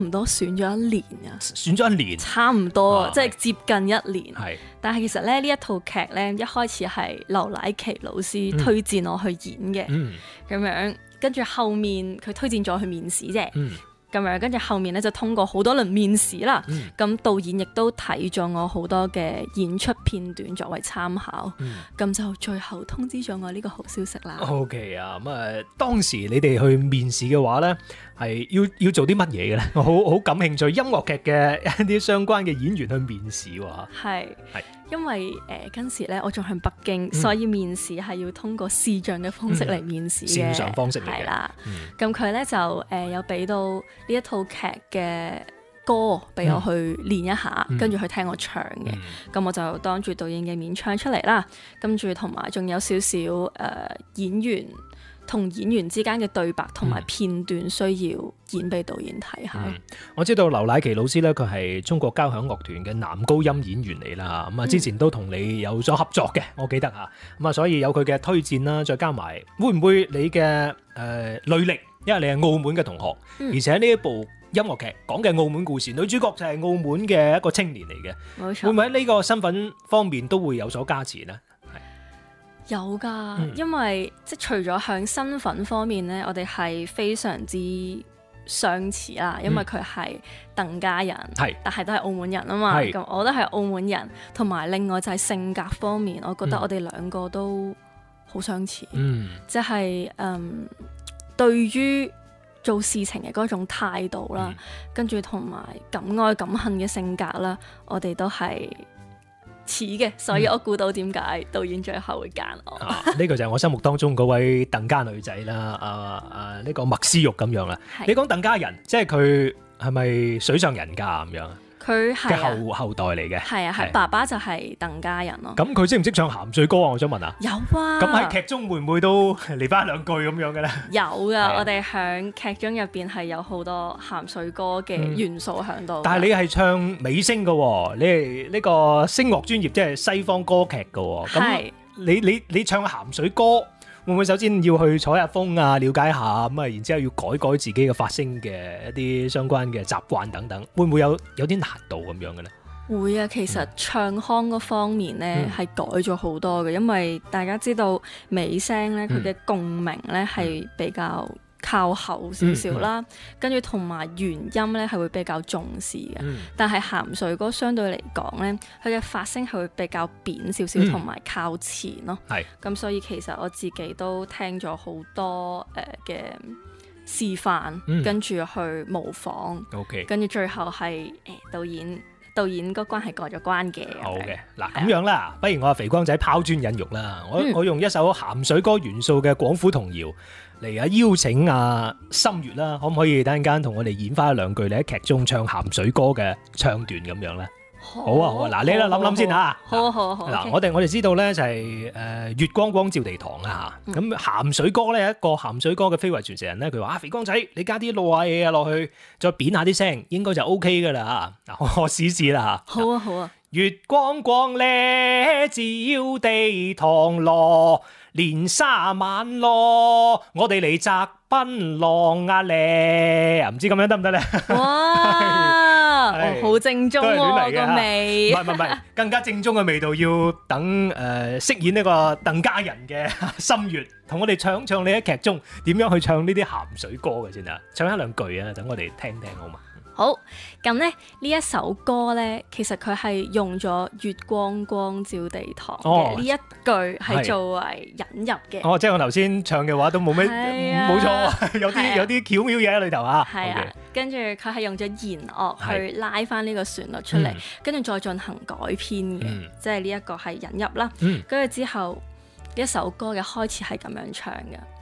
唔多選咗一年啊， 選咗一年， 差唔多啊即係接近一年。 係但係其實咧呢一套劇咧一開始係劉乃琪老師推薦我去演嘅，咁樣跟住後面佢推薦咗去面試啫。咁樣跟住後面咧就通過好多輪面試啦，咁導演亦都睇咗我好多嘅演出片段作為參考，咁就最後通知咗我呢個好消息啦。 OK 啊，咁啊當時你哋去面試嘅話咧，係要做啲乜嘢嘅咧？我好感興趣音樂劇嘅一啲相關嘅演員去面試喎。 係因為嗰時咧我仲喺北京，所以面試係要通過視像嘅方式嚟面試嘅， 線上方式嚟嘅。 係啦，咁佢咧就有俾到呢一套劇嘅歌俾我去練一下，跟住去聽我唱嘅。咁我就當住導演嘅面唱出嚟啦，跟住同埋仲有少少演員同演員之間嘅對白同埋片段需要演俾導演睇下。 我知道劉乃琪老師咧，佢係中國交響樂團嘅男高音演員嚟啦。咁啊，之前都同你有咗合作嘅，我記得嚇。咁啊，所以有佢嘅推薦啦，再加埋會唔會你嘅履歷，因為你係澳門嘅同學，而且呢一部音樂劇講嘅澳門故事，女主角就係澳門嘅一個青年嚟嘅， 冇錯。 會唔會喺呢個身份方面都會有所加持呢？ 有㗎，因為即係除咗向身份方面咧，我哋係非常之相似啦。因為佢係鄧家人，但係都係澳門人啊嘛。咁我都係澳門人，同埋另外就係性格方面，我覺得我哋兩個都好相似。即係對於做事情嘅嗰種態度啦，跟住同埋敢愛敢恨嘅性格啦，我哋都係似嘅，所以我估到點解導演最後會揀我。 呢個就係我心目當中嗰位鄧家女仔啦，呢個麥思玉咁樣啦。你講鄧家人，即係佢係咪水上人家咁樣？ 佢係嘅後代嚟嘅，係啊，爸爸就係鄧家人咯。 咁佢識唔識唱鹹水歌啊？我想問下。 有啊。 咁喺劇中會唔會都嚟翻兩句咁樣嘅咧？ 有㗎，我哋喺劇中入邊係有好多鹹水歌嘅元素喺度。 但係你係唱美聲嘅喎，你係呢個聲樂專業，即係西方歌劇嘅喎。咁你唱鹹水歌，會唔會首先要去採下風啊，了解下咁啊，然之後要改自己嘅發聲嘅一啲相關嘅習慣等等，會唔會有啲難度咁樣嘅咧？ 會啊，其實唱腔嗰方面咧係改咗好多嘅，因為大家知道美聲咧佢嘅共鳴咧係比較靠後少少啦，跟住同埋原音咧係會比較重視嘅，但係鹹水歌相對嚟講咧，佢嘅發聲係會比較扁少少，同埋靠前咯。咁所以其實我自己都聽咗好多嘅示範，跟住去模仿，跟住最後係導演個關係過咗關嘅。 好嘅，嗱咁樣啦，不如我肥光仔拋磚引玉啦，我用一首鹹水歌元素嘅廣府童謠嚟邀請阿心月啦，可唔可以等陣間同我哋演翻兩句你喺劇中唱鹹水歌嘅唱段咁樣咧？好啊，嗱，你喺度諗諗先嚇。 好。 嗱，我哋知道咧就係月光光照地堂啊嚇。咁鹹水歌咧，一個鹹水歌嘅非遺傳承人咧，佢話肥光仔，你加啲露下嘢啊落去，再扁下啲聲，應該就 OK 噶啦嚇。嗱，我試啦嚇。 好啊。月光光咧照地堂咯，年卅晚咯，我哋嚟摘檳榔啊咧，唔知咁樣得唔得咧？ 哇，好正宗喎個味。 唔係，更加正宗嘅味道要等飾演呢個鄧家人嘅心月，同我哋唱你喺劇中點樣去唱呢啲鹹水歌嘅先啊，唱一兩句啊，等我哋聽聽好嘛？ 好，咁咧呢一首歌咧，其實佢係用咗月光光照地堂嘅呢一句係作為引入嘅。 即係我頭先唱嘅話都冇咩，冇錯，有啲巧妙嘢喺裏頭啊。 係啊，跟住佢係用咗弦樂去拉翻呢個旋律出嚟，跟住再進行改編嘅，即係呢一個係引入啦。跟住之後一首歌嘅開始係咁樣唱嘅。